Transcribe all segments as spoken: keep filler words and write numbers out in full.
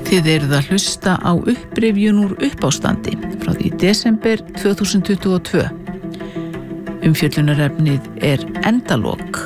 Þið eruð að hlusta á upprifjun úr uppástandi frá því desember tvö þúsund tuttugu og tvö. Umfjöllunarefnið er endalok.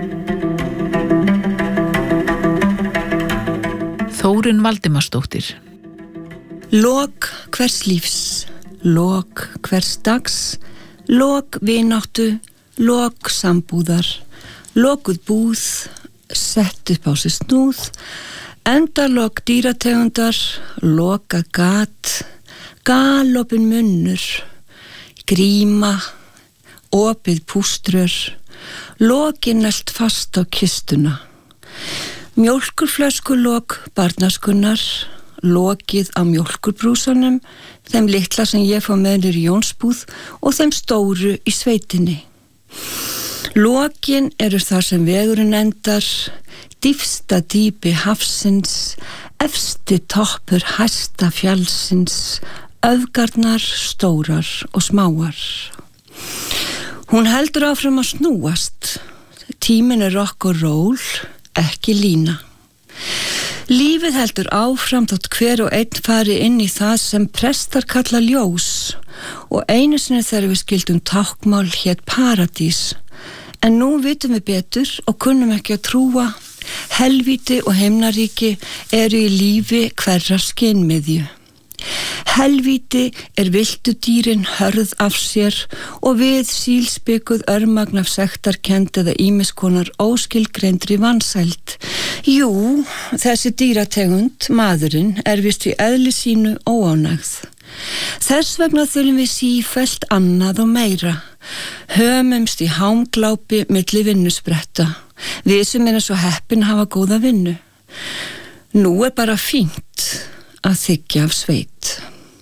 Þórunn Valdimarsdóttir. Lok hvers lífs, lok hvers dags, lok vináttu, lok sambúðar, lokuð búð, sett upp á sig snúð, endalok dýrategundar, loka gat, galopin munnur, gríma, opið púströr, lokin nelt fast á kistuna, mjólkurflöskulok barnaskunnar, lokið á mjólkurbrúsanum, þeim litla sem ég fá með niður í Jónsbúð og þeim stóru í sveitinni. Lokin eru þar sem vegurinn endar, dýfsta dýpi hafsins, efsti toppur hæsta fjallsins, öfgarnar stórar og smáar. Hún heldur áfram að snúast, tíminn er rock og roll, ekki lína. Lífið heldur áfram þótt hver og einn fari inn í það sem prestar kalla ljós og einu sinni þegar við skildum tákmál hét paradís, en nú vitum við betur og kunnum ekki að trúa. Helvíti og heimnaríki eru í lífi hverra skynmiðju. Helvíti er viltu dýrin hörð af sér og við sílspikuð örmagn af sektarkennd eða ýmiskonar óskilgreindri vansæld. Jú, þessi dýrategund, maðurinn, er vist í eðli sínu óánægð. Þess vegna þurfum við sífellt annað og meira. Hömumst í hámglápi milli vinnusbretta. Við sem erum svo heppin hafa góða vinnu. Nú er bara fínt að þiggja af sveit.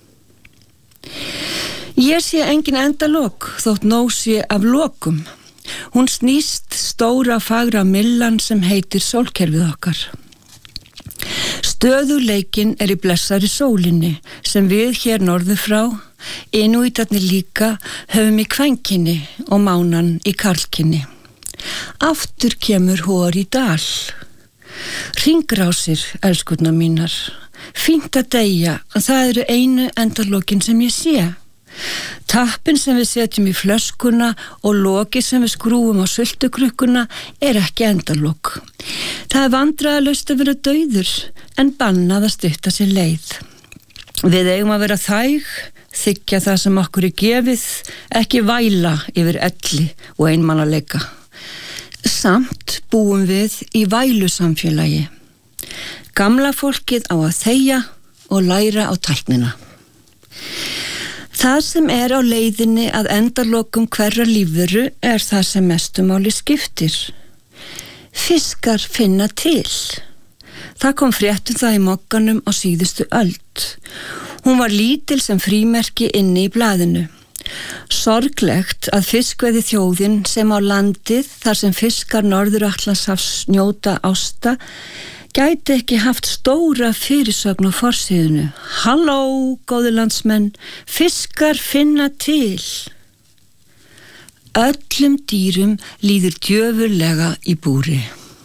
Ég sé engin endalok þótt nóg sé af lokum. Hún snýst stóra fagra millan sem heitir sólkerfið okkar. Stöðuleikinn er í blessari sólinni sem við hér norður frá, inúítarnir líka, höfum í kvenkinni og mánan í karlkinni. Aftur kemur hór í dal. Hringrásir, elskurnar mínar. Fínt að deyja, að það eru einu endalokin sem ég sé. Tappin sem við setjum í flöskuna og loki sem við skrúum á sultukrukkuna er ekki endalok. Það er vandræðalaust að vera dauður en bannað að stutta sér leið. Við eigum að vera þæg, þiggja það sem okkur er gefið, ekki væla yfir elli og einmanaleika. Samt búum við í vælusamfélagi. Gamla fólkið á að þegja og læra á tæknina. Það sem er á leiðinni að endalokum hverra lífveru er það sem mestu máli skiptir. Fiskar finna til. Það kom frétt um það í Mogganum á síðustu öld. Hún var lítil sem frímerki inni í blaðinu. Sorglegt að fiskveiði þjóðin sem á landið þar sem fiskar Norður-Atlantshafs njóta ásta gæti ekki haft stóra fyrirsögn á forsíðunu. Halló, góðu landsmenn, fiskar finna til. Öllum dýrum líður djöfurlega í búri.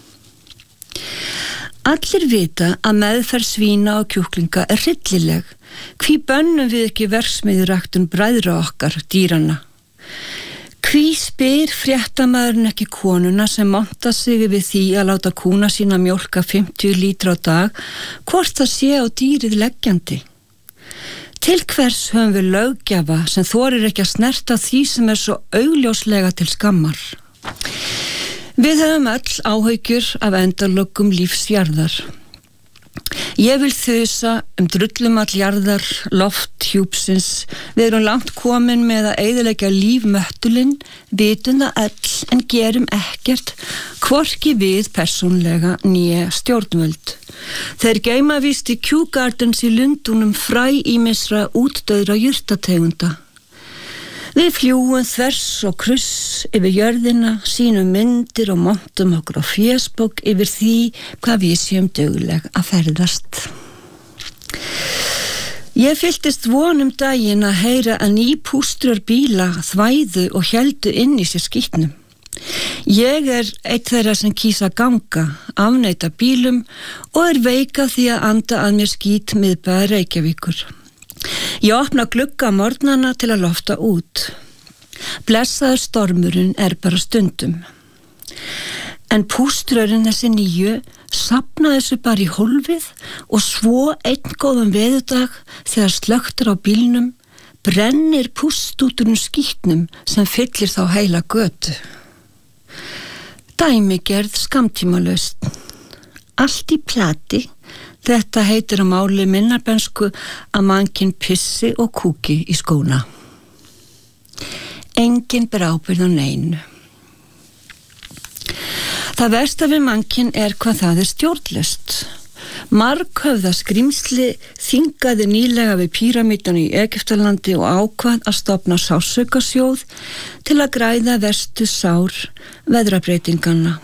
Allir vita að meðferð svína og kjúklinga er hryllileg. Hví bönnum við ekki verksmiðjuræktun bræðra okkar, dýrana? Hví spyr fréttamaðurinn ekki konuna sem monta sig við því að láta kúna sína mjólka fimmtíu lítra á dag, hvort það sé á dýrið leggjandi? Til hvers höfum við löggjafa sem þorir ekki að snerta því sem er svo augljóslega til skammar? Við höfum öll áhyggjur af endalokum lífsjarðar. Ég vil þusa um drullumall jarðar, loft hjúpsins. Við erum langt komin með að eyðileggja lífmöttulinn, vitum það öll en gerum ekkert, hvorki við persónlega né stjórnvöld. Þeir geyma víst í Kew Gardens í Lundúnum fræ ýmissa útdauðra jurtategunda. Við fljúum þvers og kruss yfir jörðina, sínum myndir og montum okkur á fésbók yfir því hvað við séum dugleg að ferðast. Ég fylltist vonum daginn að heyra að ný pústrar bíla þvæðu og héldu inn í sér skítnum. Ég er eitt þeirra sem kýsa ganga, afneita bílum og er veika því að anda að mér skít miðbæði Reykjavíkur. Ég opna glugga á morgnana til að lofta út. Blessaður stormurinn er bara stundum. En púströrinn þessi nýju safnaði þessu bara í hólfið og svo einn góðan veðudag þegar slöktur á bílnum brennir púst út úr skítnum sem fyllir þá heila götu. Dæmigerð skammtímalaust. Allt í plati, þetta heitir á máli minnarbensku að mannkinn pissi og kúki í skóna. Engin ber ábyrgð á neinu. Það versta við mannkinn er hvað það er stjórnlaust. Marghöfða skrímsli þingaði nýlega við píramídana í Egyptalandi og ákvað að stofna sársaukasjóð til að græða verstu sár veðrabreytinganna.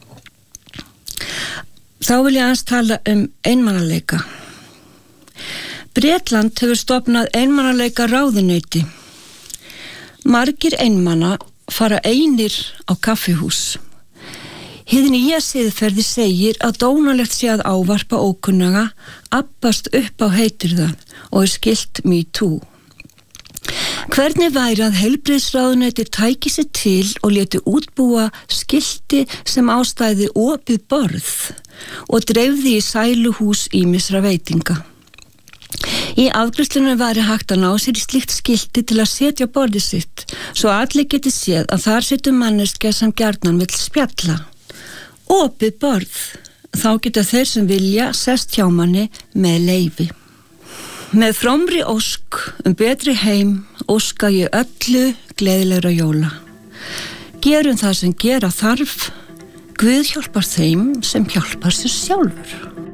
Þá vil ég aðeins tala um einmanaleika. Bretland hefur stofnað einmanaleika ráðuneyti. Margir einmana fara einir á kaffihús. Hið nýja siðferði segir að dónalegt sé að ávarpa ókunnaga, abbast upp á heitir það og er skylt me too. Hvernig væri að heilbrigðisráðuneyti tæki sig til og léti útbúa skilti sem ástæði opið borð og dreifði í sæluhús ýmissa veitinga. Í afgreiðslunum væri hægt að ná sér í slíkt skilti til að setja borðið sitt svo allir geti séð að þar situr manneskja sem gjarnan vill spjalla. Opið borð, þá geta þeir sem vilja sest hjá manni með leyfi. Með frómri ósk um betri heim óska ég öllu gleðilegra jóla. Gerum það sem gera þarf, Guð hjálpar þeim sem hjálpar sér sjálfur.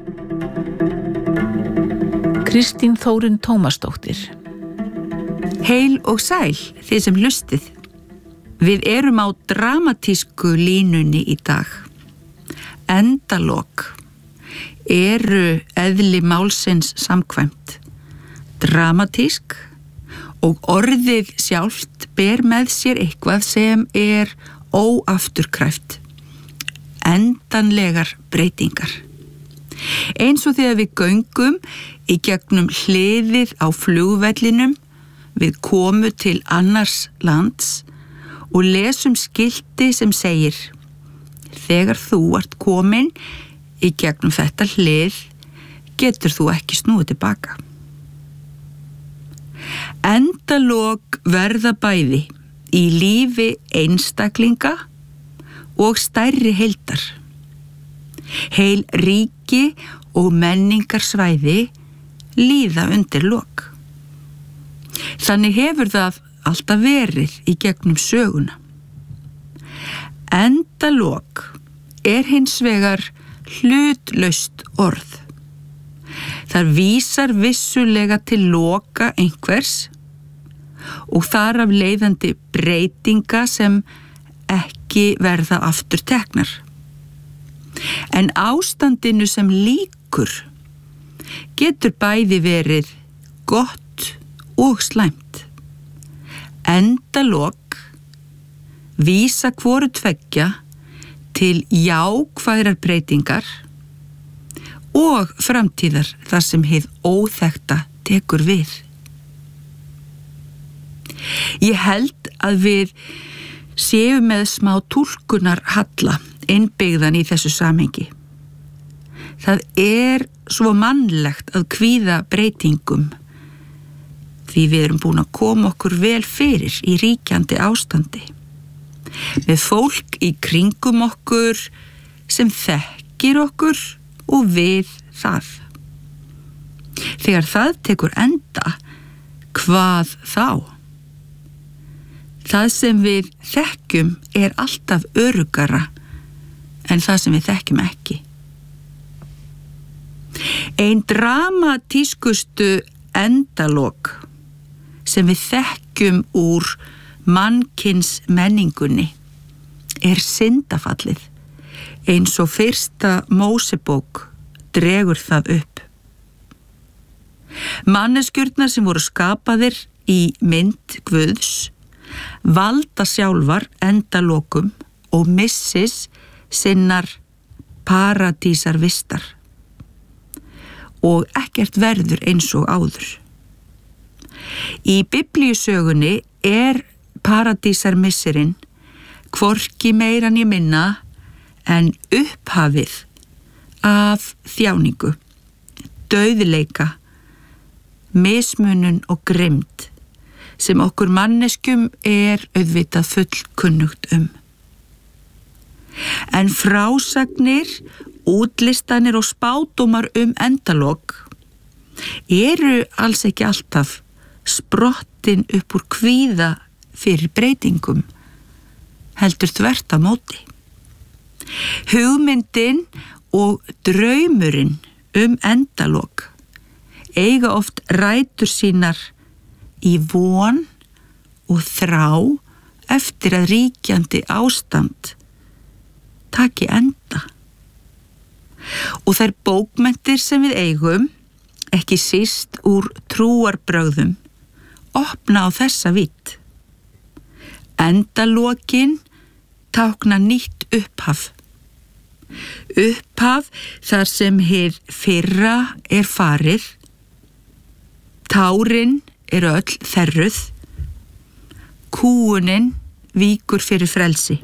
Kristín Þórunn Tómasdóttir. Heil og sæl, þið sem hlustið. Við erum á dramatísku línunni í dag. Endalok eru eðli málsins samkvæmt dramatísk og orðið sjálft ber með sér eitthvað sem er óafturkræft, endanlegar breytingar. Eins og þegar við göngum í gegnum hliðið á flugvellinum við komu til annars lands og lesum skilti sem segir: þegar þú ert komin í gegnum þetta hlið getur þú ekki snúið tilbaka. Endalok verða bæði í lífi einstaklinga og stærri heildar. Heil ríki og menningarsvæði líða undir lok. Þannig hefur það alltaf verið í gegnum söguna. Endalok er hins vegar hlutlaust orð. Það vísar vissulega til loka einhvers og þar af leiðandi breytinga sem ekki verða aftur teknar. En ástandinu sem líkur getur bæði verið gott og slæmt. Endalok vísa hvoru tveggja til jákvæðrar breytingar og framtíðar þar sem hið óþekkta tekur við. Ég held að við séum með smá túlkunar halla innbyggðan í þessu samhengi. Það er svo mannlegt að kvíða breytingum því við erum búin að koma okkur vel fyrir í ríkjandi ástandi. Með fólk í kringum okkur sem þekkir okkur og við það. Þegar það tekur enda, hvað þá? Það sem við þekkjum er alltaf öruggara en það sem við þekkjum ekki. Ein dramatískustu endalok sem við þekkjum úr mannkyns menningunni er syndafallið, eins og fyrsta Mósebók dregur það upp. Manneskjurnar sem voru skapaðir í mynd Guðs valda sjálfar endalokum og missis sinnar paradísarvistar og ekkert verður eins og áður. Í biblíusögunni er paradísarmissirinn hvorki meira né minna en upphafið af þjáningu, dauðleika, mismunun og grimmd sem okkur manneskjum er auðvitað fullkunnugt um. En frásagnir, útlistanir og spádómar um endalok eru alls ekki alltaf sprottin upp úr kvíða fyrir breytingum, heldur þvert á móti. Hugmyndin og draumurinn um endalok eiga oft rætur sínar í von og þrá eftir að ríkjandi ástand taki enda. Og þær bókmenntir sem við eigum, ekki síst úr trúarbrögðum, opna á þessa vídd. Endalokin tákna nýtt upphaf. Upphaf þar sem hið fyrra er farið, tárin eru öll þerruð, kúunin víkur fyrir frelsi.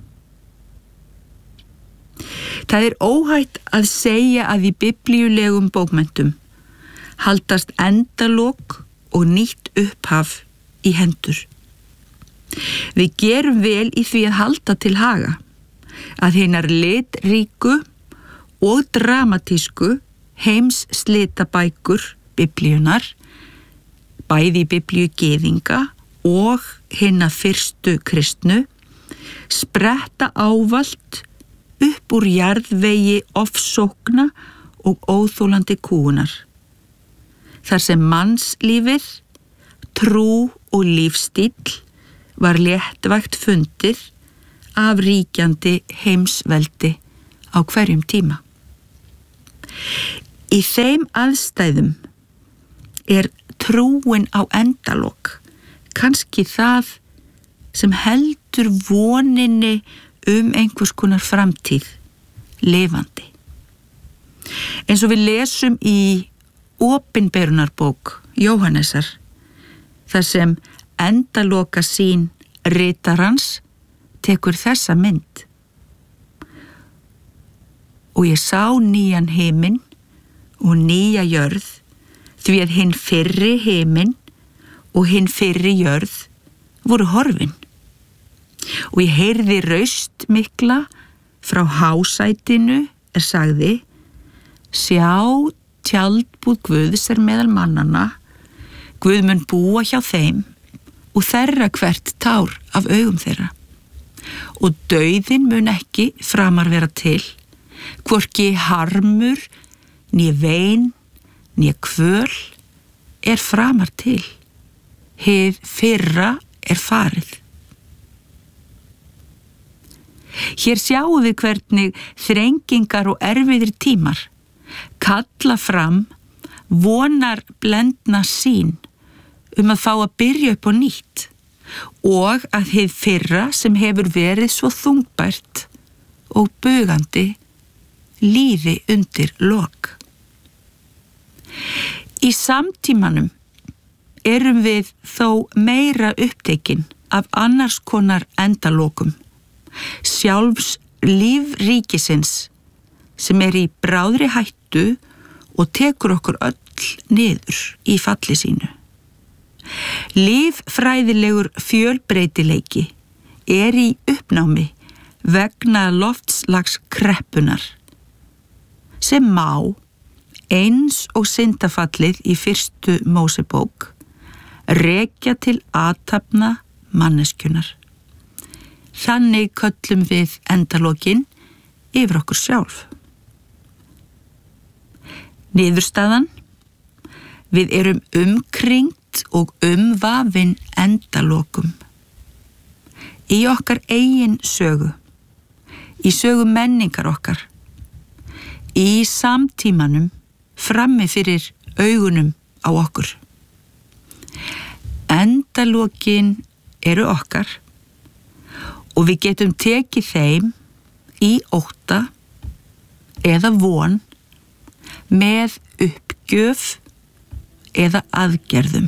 Það er óhætt að segja að í biblíulegum bókmenntum haldast endalok og nýtt upphaf í hendur. Við gerum vel í því að halda til haga að hinar litríku og dramatísku heimsslitabækur biblíunar, bæði biblíu gyðinga og hina fyrstu kristnu, spretta ávallt upp úr jarðvegi ofsókna og óþólandi kúgunar. Þar sem mannslífið, trú og lífstíll var léttvægt fundið af ríkjandi heimsveldi á hverjum tíma. Í þeim aðstæðum er trúin á endalok kannski það sem heldur voninni um einhvers konar framtíð lifandi. Eins og við lesum í opinberunarbók Jóhannesar, þar sem endaloka sín ritarans tekur þessa mynd. Og ég sá nýjan himinn og nýja jörð, því að hinn fyrri himinn og hinn fyrri jörð voru horfin. Og ég heyrði raust mikla frá hásætinu er sagði: sjá, tjaldbúð Guðs er meðal mannanna, Guð mun búa hjá þeim og þerra hvert tár af augum þeirra. Og dauðinn mun ekki framar vera til, hvorki harmur, né vein, né kvöl er framar til. Hið fyrra er farið. Hér sjáum við hvernig þrengingar og erfiðir tímar kalla fram vonar blendna sín um að fá að byrja upp á nýtt og að hið fyrra sem hefur verið svo þungbært og bugandi líði undir lok. Í samtímanum erum við þó meira upptekin af annars konar endalokum, sjálfs lífríkisins sem er í bráðri hættu og tekur okkur öll niður í falli sínu. Líffræðilegur fjölbreytileiki er í uppnámi vegna loftslagskreppunar sem má, eins og syndafallið í fyrstu Mósebók, rekja til athafna manneskjunnar. Þannig köllum við endalokin yfir okkur sjálf. Niðurstaðan: við erum umkringt og umvafin endalokum. Í okkar eigin sögu, í sögu menningar okkar, í samtímanum frammi fyrir augunum á okkur. Endalokin eru okkar og við getum tekið þeim í ótta eða von, með uppgjöf eða aðgerðum.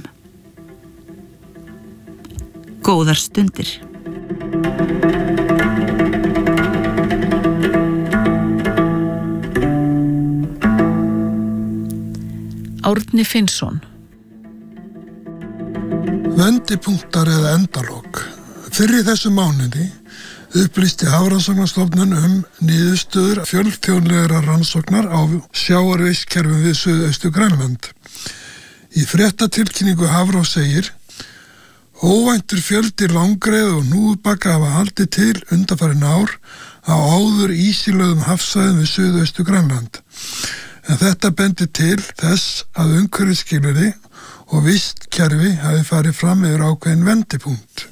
Góðar stundir. Árni Finnsson. Vendipunktar eða endalok. Fyrr í þessu mánuði upplýsti Hafrannsóknastofnun um niðurstöður fjölþjóðlegra rannsóknar á sjávarvistkerfum við Suðaustur-Grænland. Í fréttatilkynningu Hafró segir: óvæntur fjöldi langreið og hnúfubaka hafa haldið til undanfarin ár á áður ísilögðum hafsvæðum við Suðaustur-Grænland. En þetta bendir til þess að umhverfisskilyrði og vistkerfi hafi farið fram yfir ákveðin vendipunkt.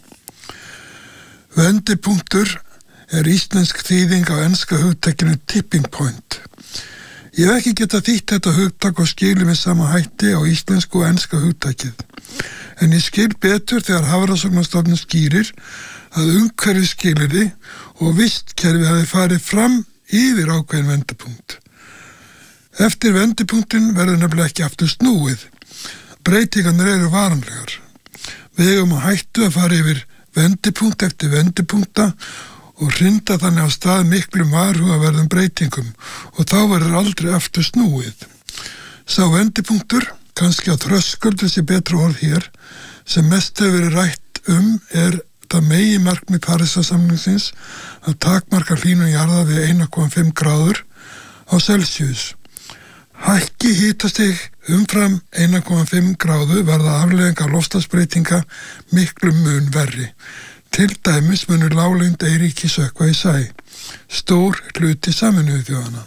Vendipunktur er íslensk þýðing á enska hugtakinu tipping point. Ég hef ekki getað þýtt þetta hugtak og skilið með sama hætti á íslensku og enska hugtakið. En ég skil betur þegar Hafrannsóknastofnun skýrir að umhverfisskilyrði og vistkerfi hafi farið fram yfir ákveðin vendipunkt. Eftir vendipunktin verður nefnilega ekki aftur snúið. Breytingarnir eru varanlegar. Við eigum að hættu að fara yfir vendipunkt eftir vendipunkta og hrinda þannig á stað miklum varhugaverðum breytingum og þá verður aldrei aftur snúið. Sá vendipunktur, kannski á þröskuldu sé betra orð hér, sem mest hefur verið rætt um er það meginmarkmið Parísarsamningsins að takmarka hlýnun jarðar við einn komma fimm gráður á Celsius. Hækki hitastig umfram einn komma fimm gráðu verða afleiðingar loftslagsbreytinga miklu mun verri. Til dæmis munur lágleind eyríki sökkva í sæ, stór hluti Sameinuðu þjóðanna.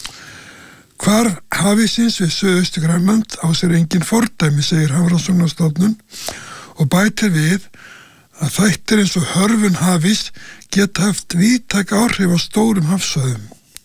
Hvar hafísins við Suðaustur-Grænland á sér engin fordæmi, segir Hafrannsóknastofnun og bætir við að þættir eins og hörfun hafís geta haft víðtæk áhrif á stórum hafsvæðum.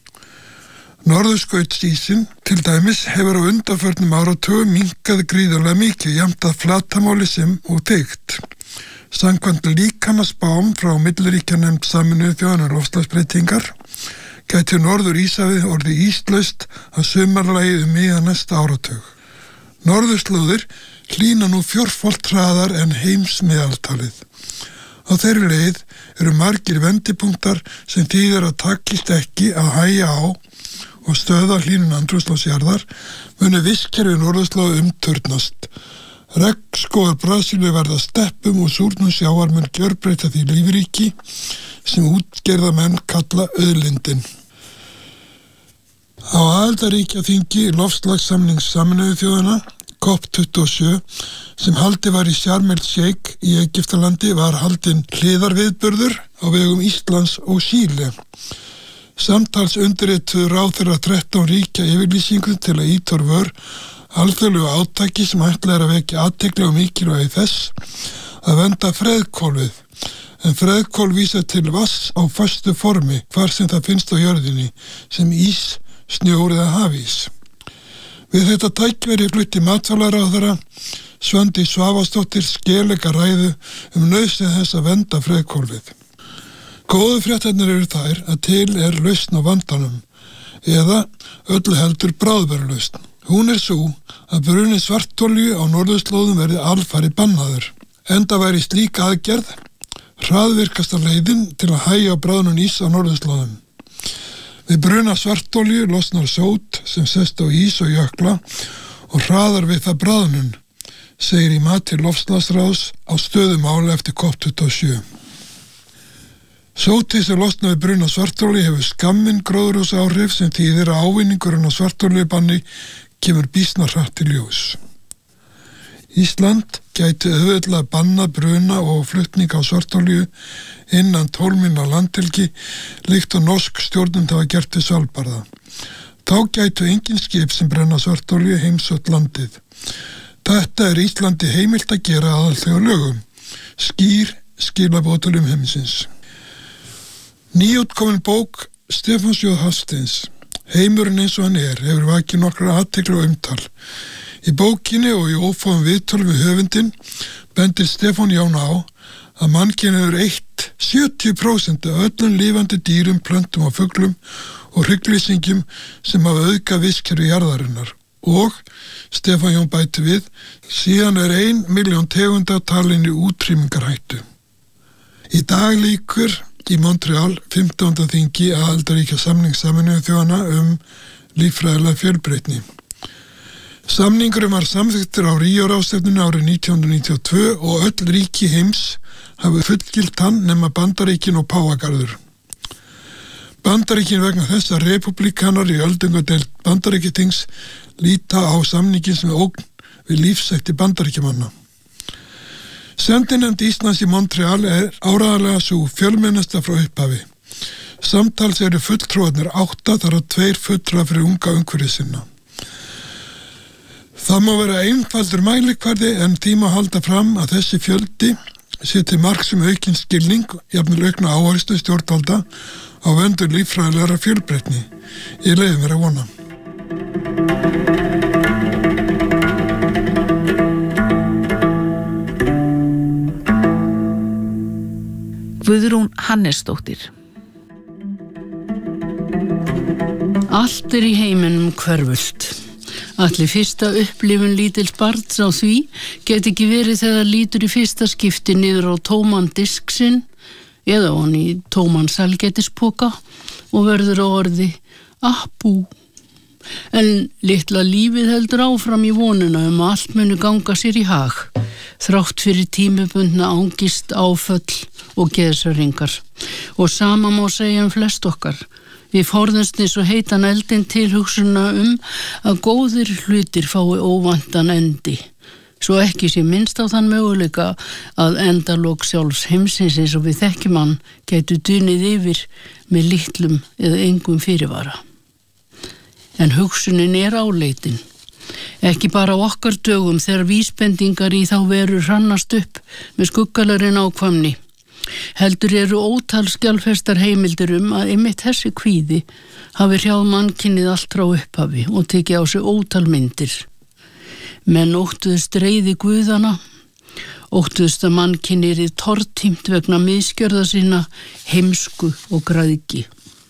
Norðurskautsísinn til dæmis hefur á undanförnum áratugum minnkað gríðarlega mikið jafnt að flatarmáli sem og teygt. Samkvæmt líkanspám frá milliríkjanefnd Sameinuðu þjóðanna um loftslagsbreytingar gæti Norður Íshafið orðið íslaust að sumarlagi um miðjan næsta áratug. Norðurslóðir hlýna nú fjórfalt hraðar en heimsmeðaltalið. Á þeirri leið eru margir vendipunktar sem þýðir að takist ekki að hægja á og stöða hlýnun andrúmsloftsjarðar muni vistkerfi norðurslóða umturnast. Regnskógar Brasilíu verða steppum og súrnun sjávar mun gjörbreyta því lífríki sem útgerðamenn kalla auðlindin. Á aðildarríkjaþingi loftslagssamnings Sameinuðu þjóðanna COP tuttugu og sjö sem haldið var í Sharm el-Sheikh í Egyptalandi var haldinn hliðarviðburður á vegum Íslands og Síle. Samtals undirrituðu ráðherra þrettán ríkja yfirlýsingu til að ýta úr vör alþjóðlegu átaki sem ætlað er að vekja athygli og mikilvægi þess að vernda freðhvolfið. En freðhvolf vísar til vatns á föstu formi hvar sem það finnst á jörðinni, sem ís, snjór eða hafís. Við þetta tækifæri flutti matvælaráðherra Svandís Svavarsdóttir skelega ræðu um nauðsyn þess að vernda freðhvolfið. Góðu fréttarnir eru þær að til er lausn á vandanum, eða öllu heldur bráðberulausn. Hún er svo að bruni svartolíu á norðurslóðum verði alfarið bannaður. Enda væri slík aðgerð hraðvirkasta leiðin til að hægja á bráðnun ís á norðurslóðum. Við bruna svartolíu losnar sót sem sest á ís og jökla og hraðar við það bráðnun, segir í mati loftslagsráðs á stöðumáli eftir COP tuttugu og sjö. Sótið sem losnar við bruna svartolíu hefur skamminn gróðurhúsaáhrif sem þýðir að ávinningurinn á svartolíubanni kemur býsna hratt í ljós. Ísland gæti auðveldlega banna bruna og flutning á svartolíu innan tólf mínútna landhelgi líkt og norsk stjórnvöld hafa gert við Svalbarða. Þá gætu engin skip sem brenna svartolíu heimsótt landið. Þetta er Íslandi heimilt að gera að alþjóðalögum. Skýr skilaboð til umheimsins. Nýútkomin bók Stefáns J. Hafsteins, Heimurinn eins og hann er, hefur vakið nokkra athygli og umtal. Í bókinni og í ófáum viðtöl við höfundinn bendir Stefán Jón á að mannkyn hefur eitt sjötíu prósent af öllum lifandi dýrum, plöntum og fuglum og hrygglýsingjum sem hafa auðga vistkerfi jarðarinnar. Og, Stefán Jón bæti við, síðan er ein milljón tegunda talin í útrýmingarhættu. Í dag lýkur í Montreal fimmtánda þingi aðildarríkja samnings Sameinuðu þjóðanna um líffræðilega fjölbreytni. Samningurum var samþykktur á Ríó-ráðstefnunni árið nítján hundruð níutíu og tvö og öll ríki heims hafa fullgilt hann nema Bandaríkin og Páfagarður. Bandaríkin vegna þess að repúblikanar í öldungadeild Bandaríkjatings líta á samningin sem ógn við lífsætti Bandaríkjamanna. Sendinefnd Íslands í Montreal er áreiðanlega svo fjölmennasta frá upphafi. Samtals eru fulltrúarnir átta þar að tveir fulltrúar fyrir unga umhverfið sinna. Það má vera einfaldur mælikvarði en því má halda fram að þessi fjöldi sé til marks um aukinn skilning, jafnvel aukna áherslu stjórnvalda á verndun líffræðilegrar fjölbreytni. Ég leyfi mér að vona. Guðrún Hannesdóttir. Allt er í heiminum hverfult. Allir fyrsta upplifun lítils barns á því geti ekki verið þegar lítur í fyrsta skipti niður á tóman disk sinn eða hann í tóman sælgætispoka og verður á orði appú. En litla lífið heldur áfram í vonuna um að allt muni ganga sér í hag, þrátt fyrir tímabundna angist, áföll og geðsörringar. Og sama má segja um flest okkar. Við forðumst eins og heitan eldin tilhugsuna um að góðir hlutir fái óvantan endi, svo ekki sé minnst á þann möguleika að endalok sjálfs heimsins eins og við þekkjum hann gætu dunið yfir með litlum eða engum fyrirvara. En hugsunin er áleitin. Ekki bara á okkar dögum þegar vísbendingar í þá veru hrannast upp með skuggalegri nákvæmni. Heldur eru ótal skjálfestar heimildir um að einmitt þessi kvíði hafi hrjáð mannkynið allt frá upphafi og tekið á sig ótal myndir. Menn óttuðust reiði guðana, óttuðust að mannkynið yrði tortímt vegna misgjörða sína, heimsku og græðgi.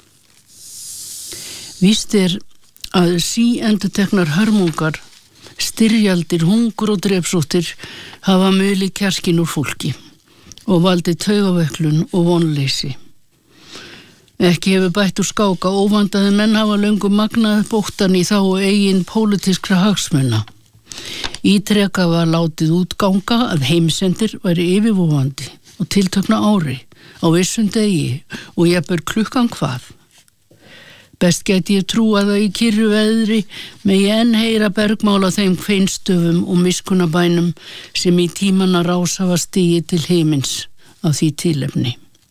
Víst er að síendurteknar hörmungar, styrjaldir, hungur og drepsóttir hafa mulið kjarkin úr fólki og valdi taugaveiklun og vonleysi. Ekki hefur bætt úr skáka óvandaði menn hafa löngu magnaði bóttan í þá og eigin pólitískra hagsmuna. Ítrekað var látið útganga að heimsendir væri yfirvofandi og tiltökna ári á vissum degi og jafnvel klukkan hvað. Best gæti ég trúa það í kyrru veðri með ég enn heyra bergmála þeim kveinstöfum og miskunnabænum sem í tímanna rás hafa stigið til heimins af því tilefni.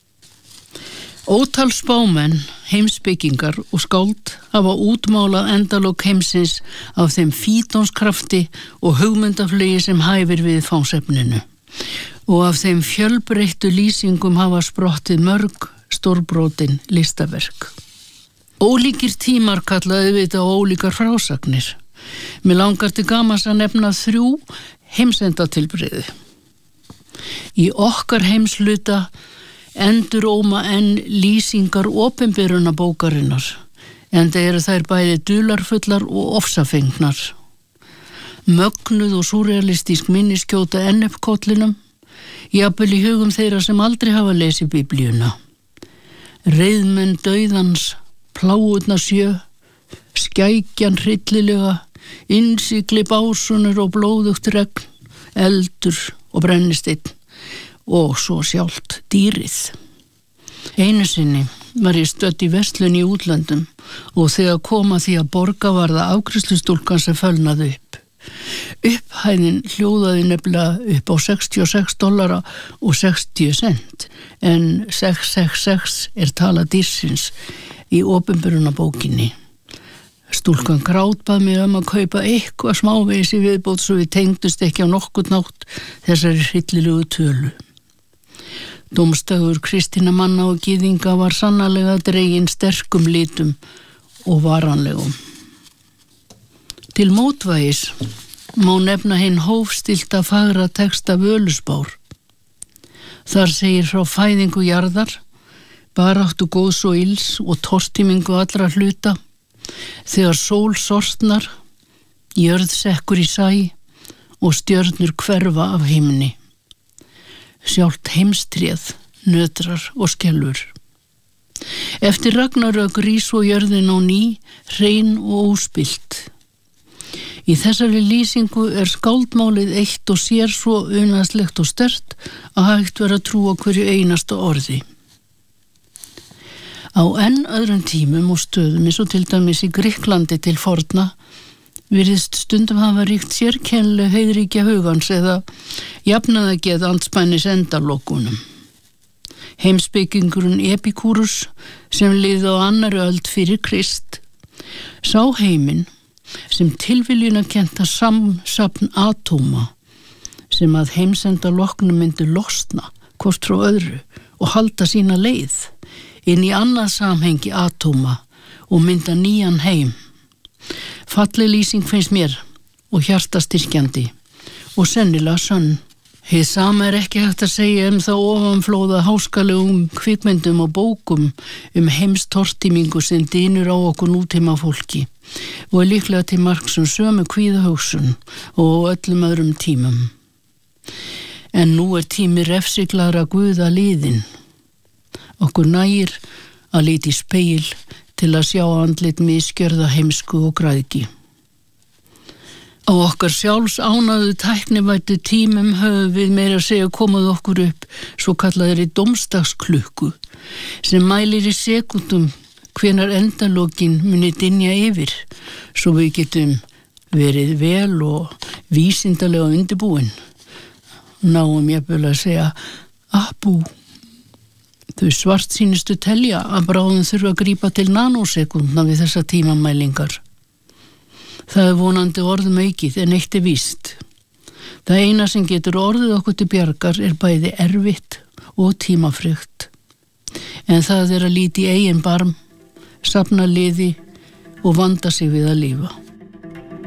Ótal spámenn, heimspekingar og skáld hafa útmálað endalok heimsins af þeim fítónskrafti og hugmyndaflugi sem hæfir við fánsefninu og af þeim fjölbreyttu lýsingum hafa sprottið mörg stórbrotin listaverk. Ólíkir tímar kallaði við þetta ólíkar frásagnir. Mér langar til gamans að nefna þrjú heimsendatilbrigði. Í okkar heimsluta enduróma enn lýsingar opinberunabókarinnar, enda eru þær bæði dularfullar og ofsafengnar. Mögnuð og súrrealistísk minniskjóta enn upp kollinum, jafnvel í hugum þeirra sem aldrei hafa lesið biblíuna. Reiðmenn dauðans, pláurnar sjö, skækjan hryllilega, innsigli básunur og blóðugt regn, eldur og brennisteinn og svo sjálft dýrið. Einu sinni var ég stödd í verslun í útlöndum og þegar kom að því að borga var það afgreiðslustúlkan sem fölnaði upp. Upphæðin hljóðaði nefnilega upp á sextíu og sex dollara og sextíu cent en sex sex sex er tala dýrsins í opinberunabókinni. Stúlkan grátbað mig um að kaupa eitthvað smávegis í viðbót svo við tengdust ekki á nokkurn nátt þessari hryllilegu tölu. Dómstagur kristinna manna og gyðinga var sannarlega dregin sterkum litum og varanlegum. Til mótvægis má nefna hinn hófstilta fagra texta Völuspár. Þar segir frá fæðingu jarðar, baráttu góðs og ills og tortímingu allra hluta, þegar sól sortnar, jörð sekkur í sæ og stjörnur hverfa af himni. Sjálft heimstréð, nötrar og skelfur. Eftir Ragnarök rís og jörðin á ný, hrein og óspillt. Í þessari lýsingu er skáldmálið eitt og sér svo unaðslegt og sterkt að hægt vera að trúa hverju einasta orði. Á enn öðrum tímum og stöðum eins og til dæmis í Grikklandi til forna virðist stundum hafa ríkt sérkennileg heiðríkja hugans eða jafnaðageð andspænis endalokunum. Heimspekingurinn Epikúrus sem lifði á annarri öld fyrir Krist sá heiminn sem tilviljunarkennta samsafn atóma sem að heimsenda loknum myndi losna hvort frá öðru og halda sína leið inn í annað samhengi atóma og mynda nýjan heim. Falleg lýsing finnst mér og hjartastyrkjandi og sennilega sönn. Hið sama er ekki hægt að segja um þá ofanflóða háskalegum kvikmyndum og bókum um heimstortímingu sem dynur á okkur nútíma fólki og er líklega til marks um sömu kvíðahugsun og öllum öðrum tímum. En nú er tími refsiglaðra guða liðinn. Okkur nægir að líta í spegil til að sjá andlit misgjörða heimsku og græðgi. Á okkar sjálfs ánaðu tæknivættu tímum höfum við meira að segja komað okkur upp svo kallaðri dómstagsklukku sem mælir í sekúndum hvenar endalokin muni dynja yfir svo við getum verið vel og vísindalega undirbúin. Náum jafnvel að segja abú. Þau svartsýnistu telja að bráðum þurfa að grípa til nanósekúndna við þessa tímamælingar. Það er vonandi orðum aukið en eitt er víst. Það eina sem getur orðið okkur til bjargar er bæði erfitt og tímafrekt. En það er að líta í eigin barm, safna liði og vanda sig við að lifa.